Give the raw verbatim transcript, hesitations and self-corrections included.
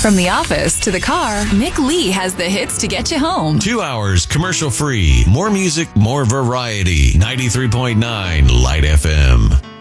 From the office to the car, Mick Lee has the hits to get you home. Two hours commercial free. More music, more variety. ninety-three point nine Light F M.